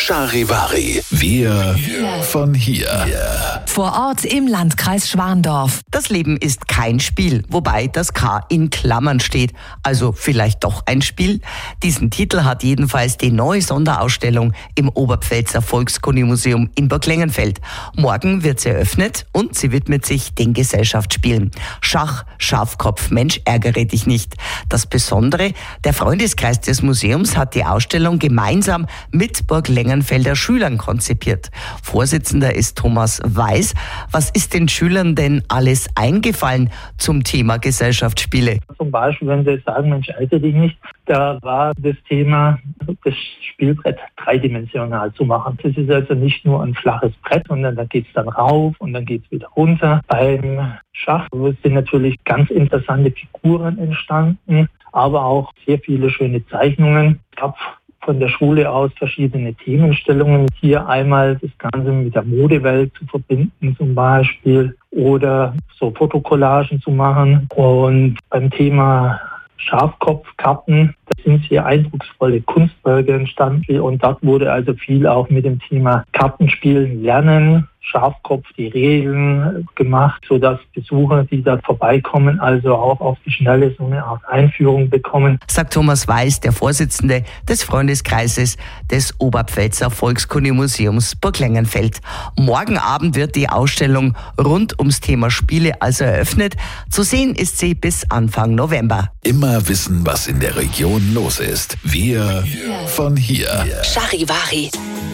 Charivari. Wir von hier. Vor Ort im Landkreis Schwandorf. Das Leben ist kein Spiel, wobei das K in Klammern steht. Also vielleicht doch ein Spiel? Diesen Titel hat jedenfalls die neue Sonderausstellung im Oberpfälzer Volkskundemuseum in Burg Lengenfeld. Morgen wird sie eröffnet und sie widmet sich den Gesellschaftsspielen. Schach, Schafkopf, Mensch, ärgere dich nicht. Das Besondere, der Freundeskreis des Museums hat die Ausstellung gemeinsam mit Burg Lengenfelder Schülern konzipiert. Vorsitzender ist Thomas Weiß. Was ist den Schülern denn alles eingefallen zum Thema Gesellschaftsspiele? Zum Beispiel, wenn sie sagen, Mensch, ärgere dich nicht, da war das Thema, das Spielbrett dreidimensional zu machen. Das ist also nicht nur ein flaches Brett, sondern da geht es dann rauf und dann geht es wieder runter. Beim Schach sind natürlich ganz interessante Figuren entstanden, aber auch sehr viele schöne Zeichnungen. Es gab von der Schule aus verschiedene Themenstellungen. Hier einmal das Ganze mit der Modewelt zu verbinden zum Beispiel oder so Fotokollagen zu machen. Und beim Thema Schafkopfkarten, da sind sehr eindrucksvolle Kunstwerke entstanden und dort wurde also viel auch mit dem Thema Kartenspielen lernen, Schafkopf, die Regeln gemacht, sodass Besucher, die dort vorbeikommen, also auch auf die Schnelle so eine Art Einführung bekommen. Sagt Thomas Weiß, der Vorsitzende des Freundeskreises des Oberpfälzer Volkskundemuseums Burg Lengenfeld. Morgen Abend wird die Ausstellung rund ums Thema Spiele also eröffnet. Zu sehen ist sie bis Anfang November. Immer wissen, was in der Region los ist. Wir von hier. Charivari.